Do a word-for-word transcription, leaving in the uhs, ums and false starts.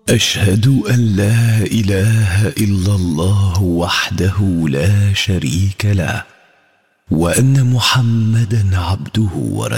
أشهد أن لا إله إلا الله وحده لا شريك له، وأن محمدًا عبده ورسوله.